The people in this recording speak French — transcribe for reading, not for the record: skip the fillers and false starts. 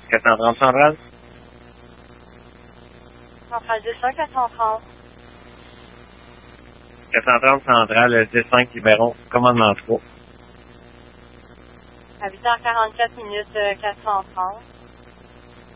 430 centrale. Centrale 10-1, 430. 430 centrale, 10-5 Libéron, commandement 3. À 8h44 minutes, 430.